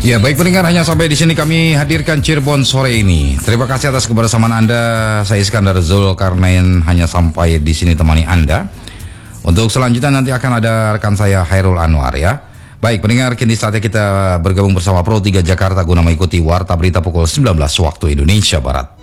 Ya, baik pendengar, hanya sampai di sini kami hadirkan Cirebon sore ini. Terima kasih atas kebersamaan Anda. Saya Iskandar Zulkarnain hanya sampai di sini temani Anda. Untuk selanjutnya nanti akan ada rekan saya Hairul Anwar ya. Baik pendengar, kini saatnya kita bergabung bersama Pro 3 Jakarta guna mengikuti Warta Berita pukul 19 waktu Indonesia Barat.